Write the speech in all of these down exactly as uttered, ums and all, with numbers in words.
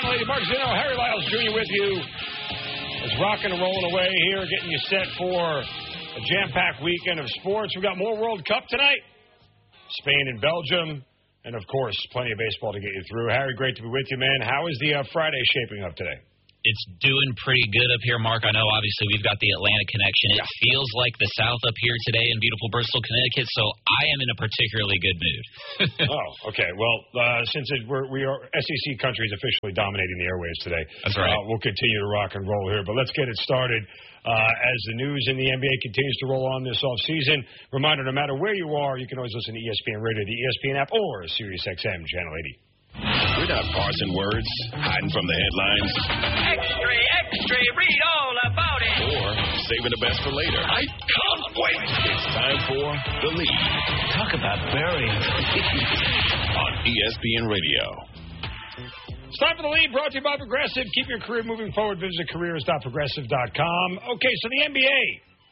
Channel eighty. Mark Zeno, Harry Lyles Junior with you. It's rocking and rolling away here, getting you set for a jam-packed weekend of sports. We've got more World Cup tonight. Spain and Belgium. And, of course, plenty of baseball to get you through. Harry, great to be with you, man. How is the uh, Friday shaping up today? It's doing pretty good up here, Mark. I know, obviously, we've got the Atlantic connection. It yeah. feels like the South up here today in beautiful Bristol, Connecticut, so I am in a particularly good mood. Oh, okay. Well, uh, since it, we're, we are S E C country is officially dominating the airwaves today, That's right. Uh, we'll continue to rock and roll here. But let's get it started. Uh, as the news in the N B A continues to roll on this offseason, reminder, no matter where you are, you can always listen to E S P N Radio, the E S P N app, or Sirius X M Channel eighty. We're not parsing words, hiding from the headlines. Extra, extra, read all about it. Or saving the best for later. I can't wait. It's time for The Lead. Talk about burying. On E S P N Radio. It's time for The Lead, brought to you by Progressive. Keep your career moving forward. Visit careers dot progressive dot com. Okay, so the N B A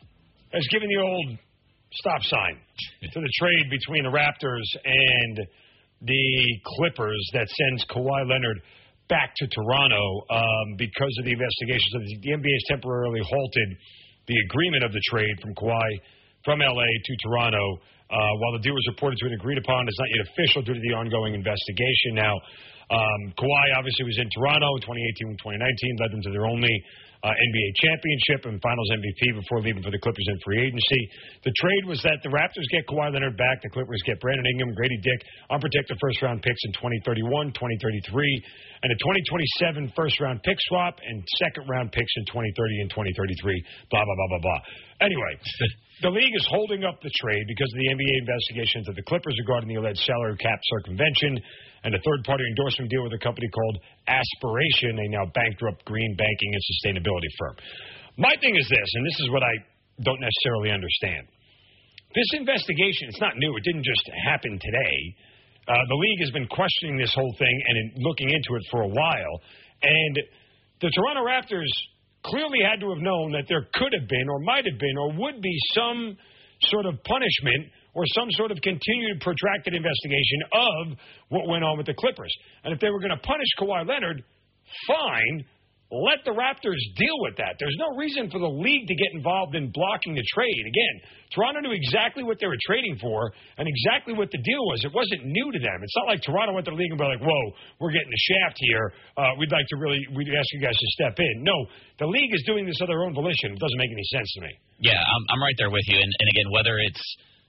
has given the old stop sign to the trade between the Raptors and the Clippers that sends Kawhi Leonard back to Toronto um, because of the investigations. So the N B A has temporarily halted the agreement of the trade from Kawhi from L A to Toronto. Uh, while the deal was reported to and agreed upon, it's not yet official due to the ongoing investigation. Now, um, Kawhi obviously was in Toronto in twenty eighteen and twenty nineteen, led them to their only uh, N B A championship and Finals M V P before leaving for the Clippers in free agency. The trade was that the Raptors get Kawhi Leonard back, the Clippers get Brandon Ingram, Grady Dick, unprotected first-round picks in twenty thirty-one, twenty thirty-three, and a twenty twenty-seven first-round pick swap and second-round picks in twenty thirty and twenty thirty-three, blah, blah, blah, blah, blah. Anyway, the league is holding up the trade because of the N B A investigations of the Clippers regarding the alleged salary cap circumvention and a third-party endorsement deal with a company called Aspiration, a now bankrupt green banking and sustainability firm. My thing is this, and this is what I don't necessarily understand. This investigation, it's not new. It didn't just happen today. Uh, the league has been questioning this whole thing and in, looking into it for a while. And the Toronto Raptors clearly had to have known that there could have been or might have been or would be some sort of punishment or some sort of continued protracted investigation of what went on with the Clippers. And if they were going to punish Kawhi Leonard, fine. Let the Raptors deal with that. There's no reason for the league to get involved in blocking the trade. Again, Toronto knew exactly what they were trading for and exactly what the deal was. It wasn't new to them. It's not like Toronto went to the league and be like, whoa, we're getting a shaft here. Uh, we'd like to really we'd ask you guys to step in. No, the league is doing this of their own volition. It doesn't make any sense to me. Yeah, I'm, I'm right there with you. And, and again, whether it's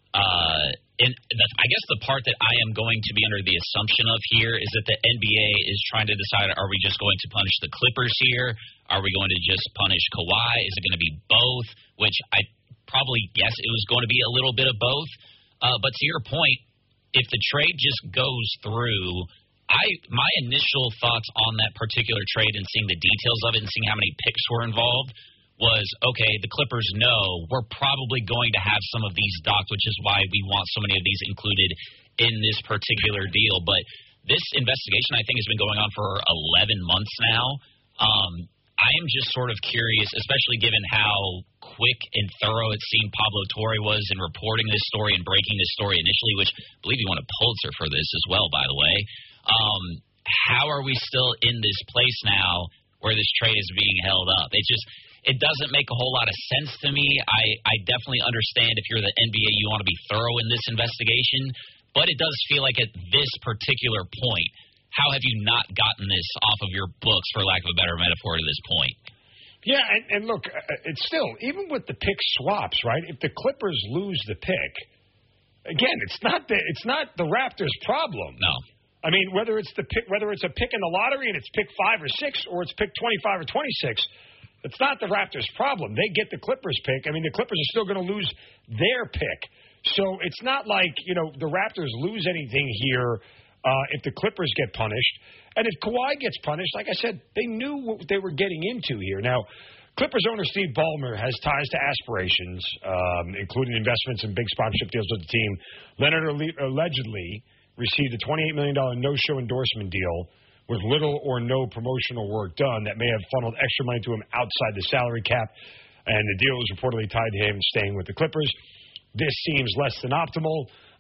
Uh, and the, I guess the part that I am going to be under the assumption of here is that the N B A is trying to decide, are we just going to punish the Clippers here? Are we going to just punish Kawhi? Is it going to be both? Which I probably guess it was going to be a little bit of both. Uh, but to your point, if the trade just goes through, I my initial thoughts on that particular trade and seeing the details of it and seeing how many picks were involved was, okay, the Clippers know we're probably going to have some of these docked, which is why we want so many of these included in this particular deal. But this investigation, I think, has been going on for eleven months now. Um, I am just sort of curious, especially given how quick and thorough it seemed Pablo Torre was in reporting this story and breaking this story initially, which I believe he won a Pulitzer for this as well, by the way. Um, how are we still in this place now where this trade is being held up? It just... It doesn't make a whole lot of sense to me. I, I definitely understand if you're the N B A, you want to be thorough in this investigation. But it does feel like at this particular point, how have you not gotten this off of your books, for lack of a better metaphor, to this point? Yeah, and, and look, it's still, even with the pick swaps, right, if the Clippers lose the pick, again, it's not the, it's not the Raptors' problem. No. I mean, whether it's the pick, whether it's a pick in the lottery and it's pick five or six, or it's pick twenty-five or twenty-six, it's not the Raptors' problem. They get the Clippers' pick. I mean, the Clippers are still going to lose their pick. So it's not like, you know, the Raptors lose anything here uh, if the Clippers get punished. And if Kawhi gets punished, like I said, they knew what they were getting into here. Now, Clippers owner Steve Ballmer has ties to Aspirations, um, including investments and big sponsorship deals with the team. Leonard allegedly received a twenty-eight million dollars no-show endorsement deal with little or no promotional work done that may have funneled extra money to him outside the salary cap, and the deal is reportedly tied to him staying with the Clippers. This seems less than optimal.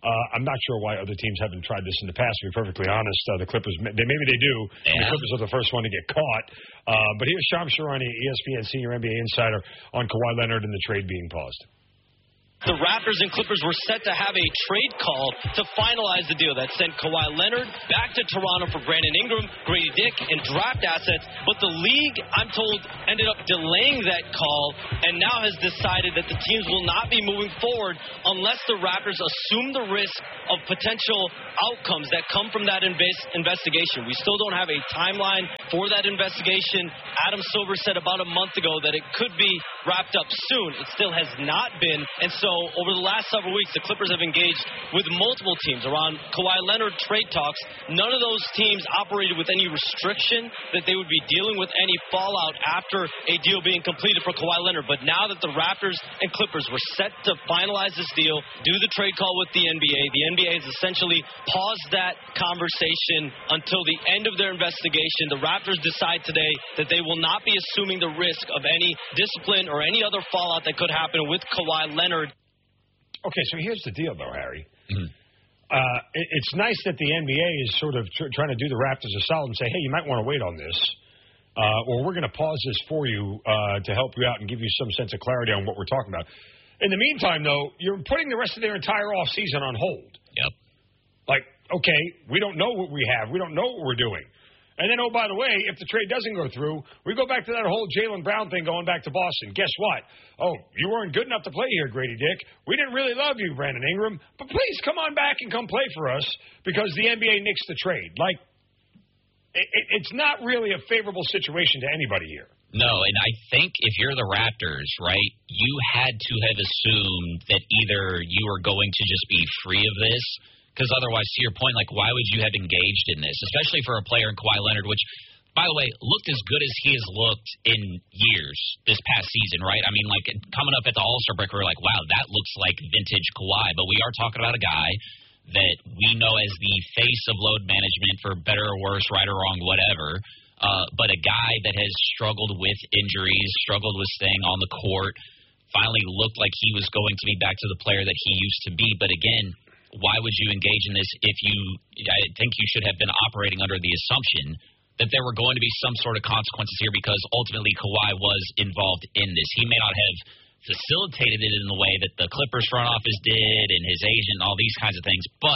Uh, I'm not sure why other teams haven't tried this in the past, to be perfectly honest. Uh, the Clippers, they, maybe they do. Yeah. The Clippers are the first one to get caught. Uh, but here's Shams Charania, E S P N senior N B A insider, on Kawhi Leonard and the trade being paused. The Raptors and Clippers were set to have a trade call to finalize the deal that sent Kawhi Leonard back to Toronto for Brandon Ingram, Grady Dick, and draft assets. But the league, I'm told, ended up delaying that call and now has decided that the teams will not be moving forward unless the Raptors assume the risk of potential outcomes that come from that invest- investigation. We still don't have a timeline for that investigation. Adam Silver said about a month ago that it could be wrapped up soon. It still has not been. And so over the last several weeks, the Clippers have engaged with multiple teams around Kawhi Leonard trade talks. None of those teams operated with any restriction that they would be dealing with any fallout after a deal being completed for Kawhi Leonard. But now that the Raptors and Clippers were set to finalize this deal, do the trade call with the N B A, the N B A has essentially paused that conversation until the end of their investigation. The Raptors decide today that they will not be assuming the risk of any discipline or any other fallout that could happen with Kawhi Leonard. Okay, so here's the deal, though, Harry. Mm-hmm. Uh, it, it's nice that the N B A is sort of tr- trying to do the Raptors a solid and say, hey, you might want to wait on this, uh, or we're going to pause this for you uh, to help you out and give you some sense of clarity on what we're talking about. In the meantime, though, you're putting the rest of their entire offseason on hold. Yep. Like, okay, we don't know what we have. We don't know what we're doing. And then, oh, by the way, if the trade doesn't go through, we go back to that whole Jaylen Brown thing going back to Boston. Guess what? Oh, you weren't good enough to play here, Grady Dick. We didn't really love you, Brandon Ingram. But please come on back and come play for us because the N B A nixed the trade. Like, it, it's not really a favorable situation to anybody here. No, and I think if you're the Raptors, right, you had to have assumed that either you were going to just be free of this. Because otherwise, to your point, like, why would you have engaged in this, especially for a player in Kawhi Leonard, which, by the way, looked as good as he has looked in years this past season, right? I mean, like, coming up at the All-Star break, we were like, wow, that looks like vintage Kawhi. But we are talking about a guy that we know as the face of load management, for better or worse, right or wrong, whatever, uh, but a guy that has struggled with injuries, struggled with staying on the court, finally looked like he was going to be back to the player that he used to be. But again, why would you engage in this if you – I think you should have been operating under the assumption that there were going to be some sort of consequences here because ultimately Kawhi was involved in this. He may not have facilitated it in the way that the Clippers front office did and his agent and all these kinds of things, but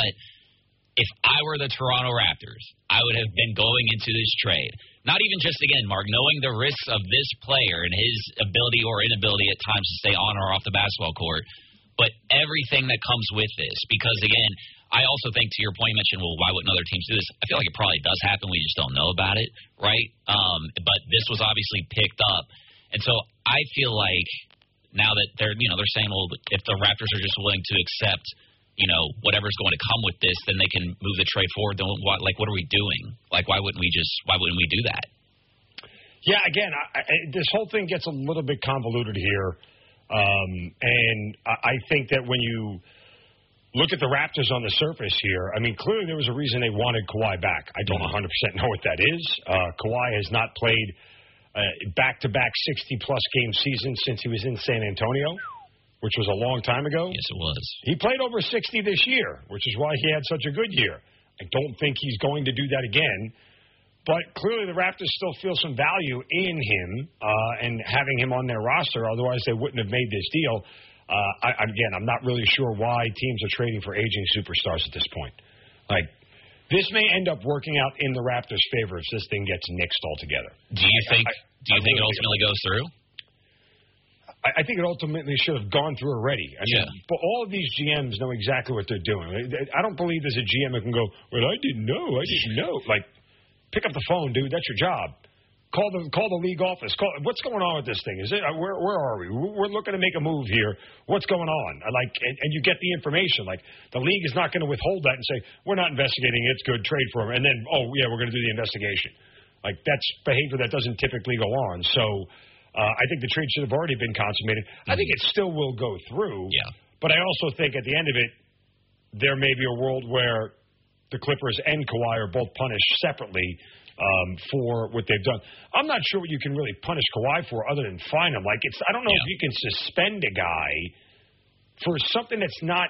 if I were the Toronto Raptors, I would have been going into this trade. Not even just, again, Mark, knowing the risks of this player and his ability or inability at times to stay on or off the basketball court, but everything that comes with this, because, again, I also think, to your point, you mentioned, well, why wouldn't other teams do this? I feel like it probably does happen. We just don't know about it, right? Um, but this was obviously picked up. And so I feel like now that they're, you know, they're saying, well, if the Raptors are just willing to accept, you know, whatever's going to come with this, then they can move the trade forward. Then what, like, what are we doing? Like, why wouldn't we just, why wouldn't we do that? Yeah, again, I, I, this whole thing gets a little bit convoluted here. Um, and I think that when you look at the Raptors on the surface here, I mean, clearly there was a reason they wanted Kawhi back. I don't one hundred percent know what that is. Uh, Kawhi has not played uh, back-to-back sixty-plus game seasons since he was in San Antonio, which was a long time ago. Yes, it was. He played over sixty this year, which is why he had such a good year. I don't think he's going to do that again. But clearly the Raptors still feel some value in him uh, and having him on their roster. Otherwise, they wouldn't have made this deal. Uh, I, again, I'm not really sure why teams are trading for aging superstars at this point. Like, this may end up working out in the Raptors' favor if this thing gets nixed altogether. Do you think? I, I, do you I think really it ultimately goes through? I, I think it ultimately should have gone through already. I mean, yeah. But all of these G Ms know exactly what they're doing. I don't believe there's a G M that can go, well, I didn't know. I didn't know. Like, pick up the phone, dude. That's your job. Call the call the league office. Call, what's going on with this thing? Is it where where are we? We're looking to make a move here. What's going on? Like, and, and you get the information. Like, the league is not going to withhold that and say we're not investigating. It's good, trade for him. And then oh yeah, we're going to do the investigation. Like, that's behavior that doesn't typically go on. So uh, I think the trade should have already been consummated. Mm-hmm. I think it still will go through. Yeah. But I also think at the end of it, there may be a world where the Clippers and Kawhi are both punished separately um, for what they've done. I'm not sure what you can really punish Kawhi for other than fine him. Like, it's I don't know yeah. if you can suspend a guy for something that's not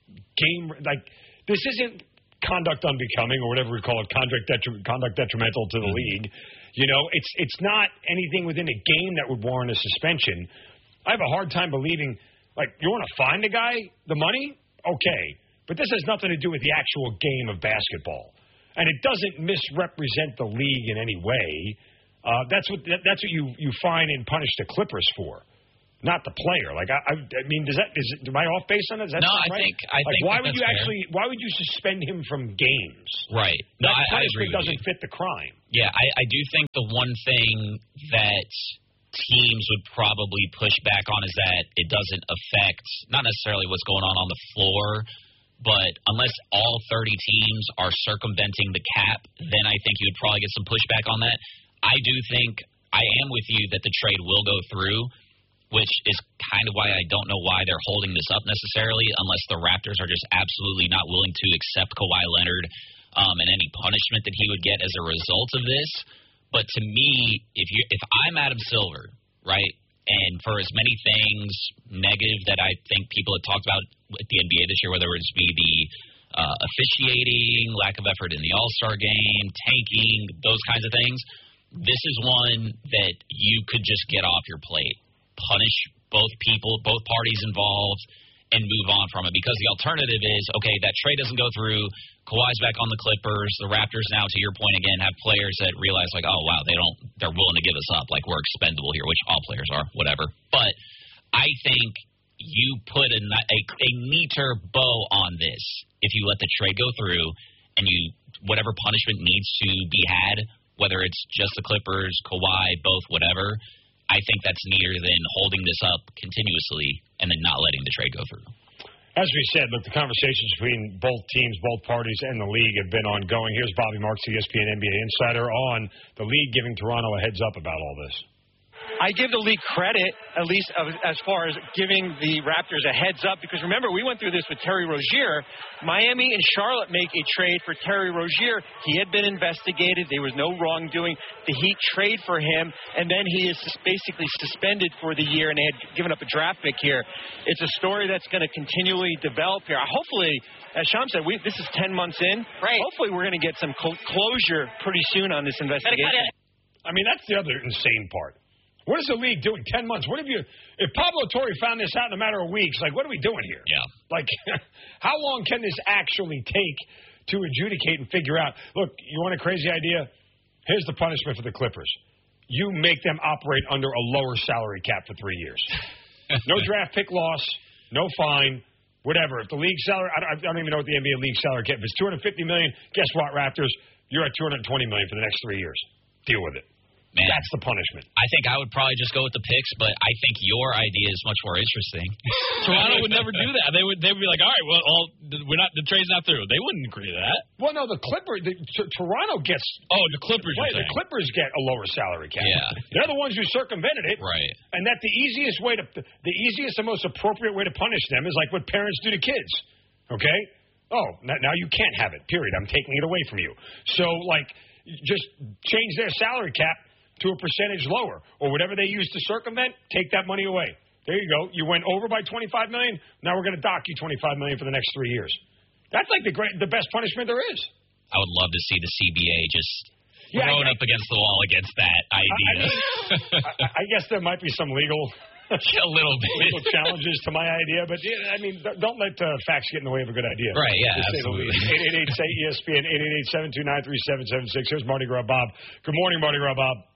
game, like, this isn't conduct unbecoming or whatever we call it, conduct, detri- conduct detrimental to the league. You know, it's it's not anything within a game that would warrant a suspension. I have a hard time believing, like, you want to fine the guy the money? Okay. But this has nothing to do with the actual game of basketball. And it doesn't misrepresent the league in any way. Uh, that's what that's what you, you fine and punish the Clippers for, not the player. Like I, I, I mean, does that is it, am I off base on that? Is that no, I right? think I like, think why that would you fair. actually why would you suspend him from games? Right. No, that I, I agree with doesn't you. fit the crime. Yeah, I, I do think the one thing that teams would probably push back on is that it doesn't affect not necessarily what's going on on the floor, but unless all thirty teams are circumventing the cap, then I think you would probably get some pushback on that. I do think I am with you that the trade will go through, which is kind of why I don't know why they're holding this up necessarily, unless the Raptors are just absolutely not willing to accept Kawhi Leonard um, and any punishment that he would get as a result of this. But to me, if you if I'm Adam Silver, right, and for as many things negative that I think people have talked about with the N B A this year, whether it's be the uh, officiating, lack of effort in the All-Star game, tanking, those kinds of things, this is one that you could just get off your plate, punish both people, both parties involved, and move on from it. Because the alternative is, okay, that trade doesn't go through, Kawhi's back on the Clippers, the Raptors now, to your point again, have players that realize, like, oh, wow, they don't, they're willing to give us up, like we're expendable here, which all players are, whatever. But I think you put a, a, a neater bow on this if you let the trade go through and you whatever punishment needs to be had, whether it's just the Clippers, Kawhi, both, whatever, I think that's neater than holding this up continuously and then not letting the trade go through. As we said, look, the conversations between both teams, both parties, and the league have been ongoing. Here's Bobby Marks, E S P N N B A insider, on the league giving Toronto a heads up about all this. I give the league credit, at least as far as giving the Raptors a heads up, because remember, we went through this with Terry Rozier. Miami and Charlotte make a trade for Terry Rozier. He had been investigated. There was no wrongdoing. The Heat trade for him, and then he is basically suspended for the year, and they had given up a draft pick here. It's a story that's going to continually develop here. Hopefully, as Sham said, we, this is ten months in. Right. Hopefully, we're going to get some cl- closure pretty soon on this investigation. I mean, that's the other insane part. What is the league doing? Ten months. What have you? If Pablo Torre found this out in a matter of weeks, like, what are we doing here? Yeah. Like, how long can this actually take to adjudicate and figure out? Look, you want a crazy idea? Here's the punishment for the Clippers. You make them operate under a lower salary cap for three years. No draft pick loss, no fine, whatever. If the league salary, I don't, I don't even know what the N B A league salary cap is. If it's two hundred fifty million dollars, guess what, Raptors? You're at two hundred twenty million dollars for the next three years. Deal with it. Man, that's the punishment. I think I would probably just go with the picks, but I think your idea is much more interesting. Toronto would never do that. They would they would be like, all right, well, all, we're not the trade's not through. They wouldn't agree to that. Well, no, the Clippers, the, t- Toronto gets. Oh, the Clippers. Right, the Clippers get a lower salary cap. Yeah, they're the ones who circumvented it. Right. And that the easiest way to, the easiest and most appropriate way to punish them is like what parents do to kids. Okay. Oh, now, now you can't have it. Period. I'm taking it away from you. So, like, just change their salary cap to a percentage lower, or whatever they use to circumvent, take that money away. There you go. You went over by twenty-five million dollars. Now we're going to dock you twenty-five million dollars for the next three years. That's like the great, the best punishment there is. I would love to see the C B A just yeah, thrown I, up against the wall against that idea. I, I, mean, I, I guess there might be some legal, a little bit legal challenges to my idea, but yeah, I mean, don't let uh, facts get in the way of a good idea. Right? Yeah, absolutely. eight eight eight say E S P N eight eight eight, seven two nine, three seven seven six. Here's Marty Gras Bob. Good morning, Marty Gras Bob.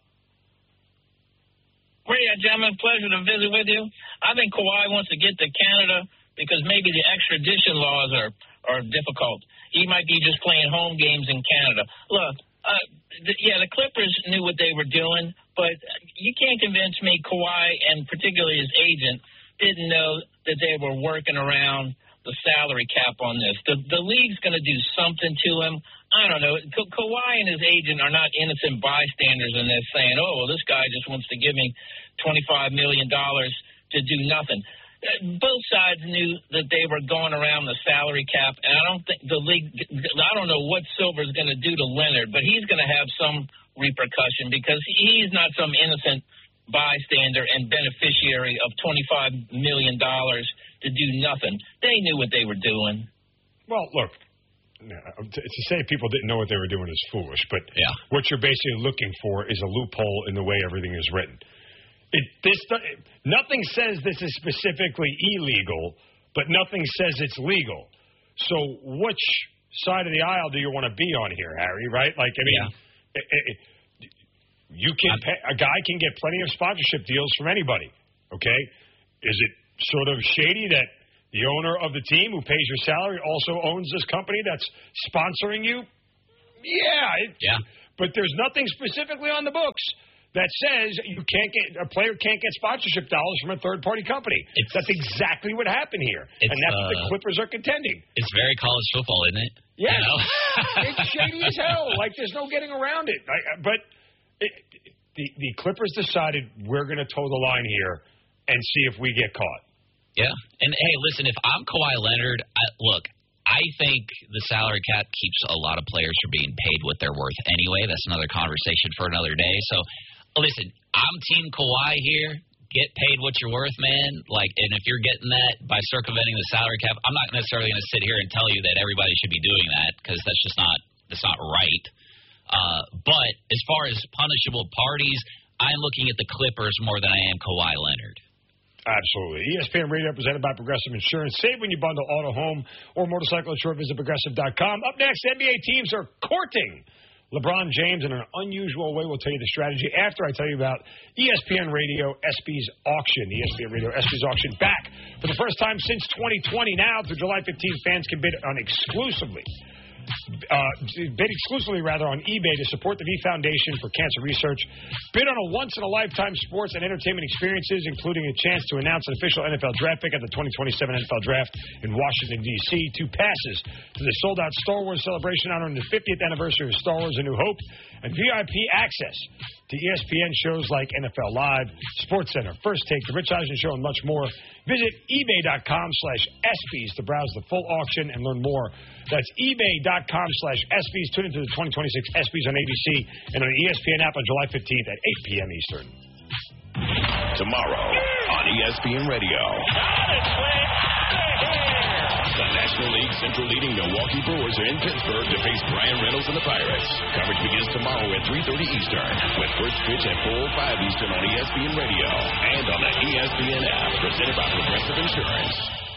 Great, gentlemen. Pleasure to visit with you. I think Kawhi wants to get to Canada because maybe the extradition laws are, are difficult. He might be just playing home games in Canada. Look, uh, the, yeah, the Clippers knew what they were doing, but you can't convince me Kawhi, and particularly his agent, didn't know that they were working around the salary cap on this. The, the league's going to do something to him. I don't know. Ka- Kawhi and his agent are not innocent bystanders in this, saying, "Oh, well, this guy just wants to give me twenty-five million dollars to do nothing." Uh, both sides knew that they were going around the salary cap, and I don't think the league. I don't know what Silver's going to do to Leonard, but he's going to have some repercussion because he's not some innocent bystander and beneficiary of twenty-five million dollars to to do nothing. They knew what they were doing. Well, look, to say people didn't know what they were doing is foolish, but yeah. what you're basically looking for is a loophole in the way everything is written. It, this nothing says this is specifically illegal, but nothing says it's legal. So which side of the aisle do you want to be on here, Harry, right? Like, I mean, yeah. it, it, you can pay, a guy can get plenty of sponsorship deals from anybody, okay? Is it sort of shady that the owner of the team who pays your salary also owns this company that's sponsoring you? Yeah. It, yeah. But there's nothing specifically on the books that says you can't get a player can't get sponsorship dollars from a third-party company. It's, that's exactly what happened here, and that's uh, what the Clippers are contending. It's very college football, isn't it? Yes. You know? It's shady as hell. Like, there's no getting around it. I, but it, the, the Clippers decided we're going to toe the line here and see if we get caught. Yeah. And, hey, listen, if I'm Kawhi Leonard, I, look, I think the salary cap keeps a lot of players from being paid what they're worth anyway. That's another conversation for another day. So, listen, I'm Team Kawhi here. Get paid what you're worth, man. Like, and if you're getting that by circumventing the salary cap, I'm not necessarily going to sit here and tell you that everybody should be doing that because that's just not that's not right. Uh, but as far as punishable parties, I'm looking at the Clippers more than I am Kawhi Leonard. Absolutely. E S P N Radio presented by Progressive Insurance. Save when you bundle auto, home, or motorcycle insurance. Visit Progressive dot com. Up next, N B A teams are courting LeBron James in an unusual way. We'll tell you the strategy after I tell you about E S P N Radio ESPYs auction. E S P N Radio ESPYs auction back for the first time since twenty twenty. Now through July fifteenth, fans can bid on exclusively. Uh, bid exclusively, rather, on eBay to support the V Foundation for Cancer Research. Bid on a once-in-a-lifetime sports and entertainment experiences, including a chance to announce an official N F L draft pick at the twenty twenty-seven N F L Draft in Washington, D C Two passes to the sold-out Star Wars celebration honoring the fiftieth anniversary of Star Wars A New Hope, and V I P access to E S P N shows like N F L Live, SportsCenter, First Take, The Rich Eisen Show, and much more. Visit ebay.com slash ESPYs to browse the full auction and learn more. That's ebay.com slash ESPYs. Tune into the twenty twenty-six ESPYs on A B C and on the E S P N app on July fifteenth at eight p.m. Eastern. Tomorrow on E S P N Radio. The National League Central leading Milwaukee Brewers are in Pittsburgh to face Brian Reynolds and the Pirates. Coverage begins tomorrow at three thirty Eastern with first pitch at four oh five Eastern on E S P N Radio and on the E S P N app presented by Progressive Insurance.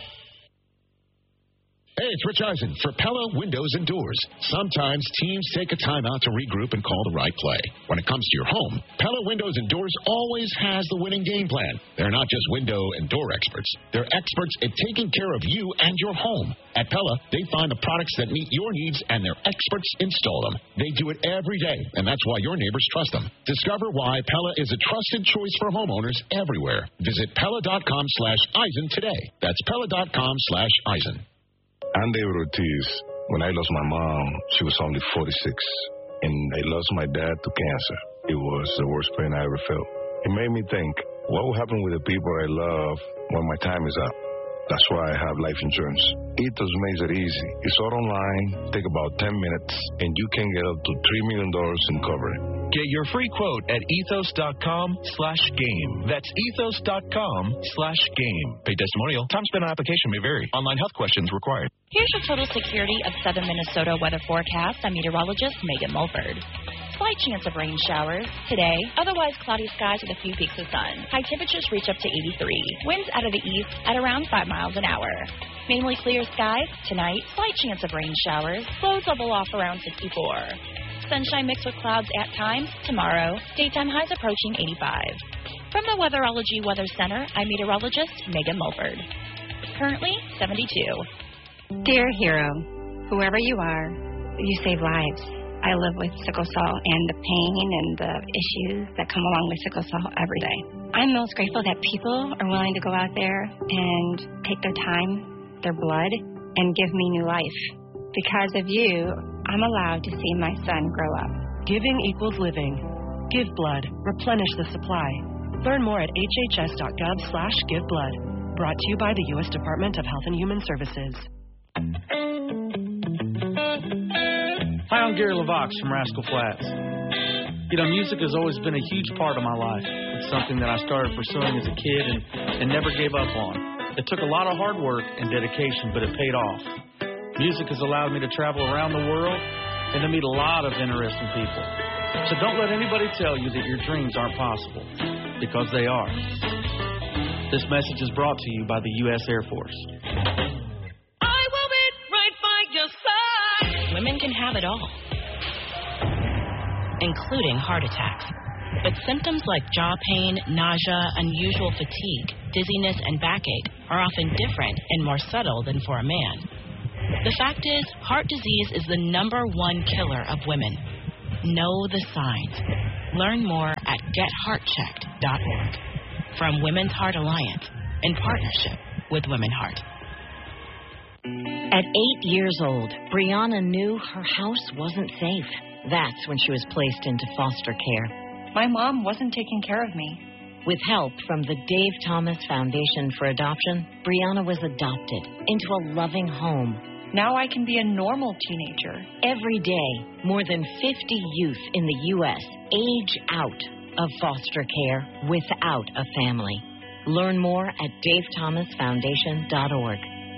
Hey, it's Rich Eisen for Pella Windows and Doors. Sometimes teams take a time out to regroup and call the right play. When it comes to your home, Pella Windows and Doors always has the winning game plan. They're not just window and door experts. They're experts at taking care of you and your home. At Pella, they find the products that meet your needs, and their experts install them. They do it every day, and that's why your neighbors trust them. Discover why Pella is a trusted choice for homeowners everywhere. Visit Pella.com slash Eisen today. That's Pella.com slash Eisen. I'm David Ortiz. When I lost my mom, she was only forty-six, and I lost my dad to cancer. It was the worst pain I ever felt. It made me think, what will happen with the people I love when my time is up? That's why I have life insurance. Ethos makes it easy. It's all online, take about ten minutes, and you can get up to three million dollars in coverage. Get your free quote at ethos.com slash game. That's ethos.com slash game. Paid testimonial. Time spent on application may vary. Online health questions required. Here's your total security of Southern Minnesota weather forecast. I'm meteorologist Megan Mulford. Slight chance of rain showers today. Otherwise cloudy skies with a few peaks of sun. High temperatures reach up to eighty-three. Winds out of the east at around five miles an hour. Mainly clear skies tonight. Slight chance of rain showers. Lows level off around sixty-four. Sunshine mixed with clouds at times tomorrow. Daytime highs approaching eighty-five. From the Weatherology Weather Center, I'm meteorologist Megan Mulford. Currently seventy-two. Dear hero, whoever you are, you save lives. I live with sickle cell and the pain and the issues that come along with sickle cell every day. I'm most grateful that people are willing to go out there and take their time, their blood, and give me new life. Because of you, I'm allowed to see my son grow up. Giving equals living. Give blood. Replenish the supply. Learn more at hhs.gov slash give blood. Brought to you by the U S Department of Health and Human Services. Hi, I'm Gary LaVox from Rascal Flatts. You know, music has always been a huge part of my life. It's something that I started pursuing as a kid and, and never gave up on. It took a lot of hard work and dedication, but it paid off. Music has allowed me to travel around the world and to meet a lot of interesting people. So don't let anybody tell you that your dreams aren't possible, because they are. This message is brought to you by the U S Air Force. I will be right by your side. Women can have it all, including heart attacks. But symptoms like jaw pain, nausea, unusual fatigue, dizziness, and backache are often different and more subtle than for a man. The fact is, heart disease is the number one killer of women. Know the signs. Learn more at get heart checked dot org. From Women's Heart Alliance, in partnership with Women Heart. At eight years old, Brianna knew her house wasn't safe. That's when she was placed into foster care. My mom wasn't taking care of me. With help from the Dave Thomas Foundation for Adoption, Brianna was adopted into a loving home. Now I can be a normal teenager. Every day, more than fifty youth in the U S age out of foster care without a family. Learn more at dave thomas foundation dot org.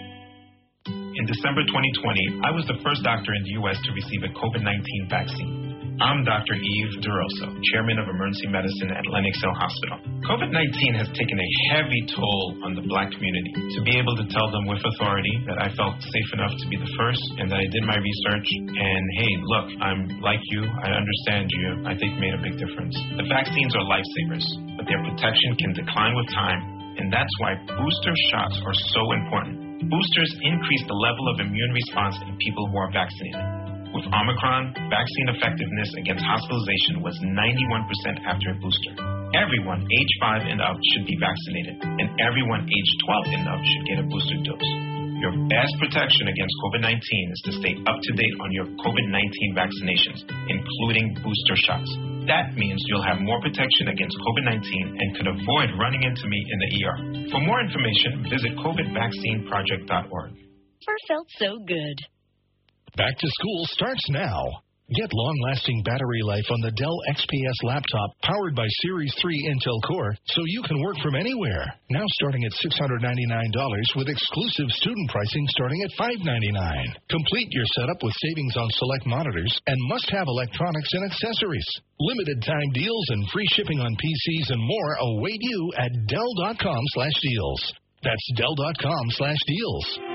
In December twenty twenty, I was the first doctor in the U S to receive a COVID nineteen vaccine. I'm Doctor Eve DeRosa, Chairman of Emergency Medicine at Lenox Hill Hospital. COVID nineteen has taken a heavy toll on the Black community. To be able to tell them with authority that I felt safe enough to be the first and that I did my research and, hey, look, I'm like you, I understand you, I think made a big difference. The vaccines are lifesavers, but their protection can decline with time, and that's why booster shots are so important. Boosters increase the level of immune response in people who are vaccinated. With Omicron, vaccine effectiveness against hospitalization was ninety-one percent after a booster. Everyone age five and up should be vaccinated, and everyone age twelve and up should get a booster dose. Your best protection against COVID nineteen is to stay up to date on your COVID nineteen vaccinations, including booster shots. That means you'll have more protection against COVID nineteen and could avoid running into me in the E R. For more information, visit covid vaccine project dot org. Never felt so good. Back to school starts now. Get long-lasting battery life on the Dell X P S laptop powered by Series three Intel Core so you can work from anywhere. Now starting at six hundred ninety-nine dollars with exclusive student pricing starting at five hundred ninety-nine dollars. Complete your setup with savings on select monitors and must-have electronics and accessories. Limited time deals and free shipping on P Cs and more await you at Dell dot com slash deals. That's Dell dot com slash deals.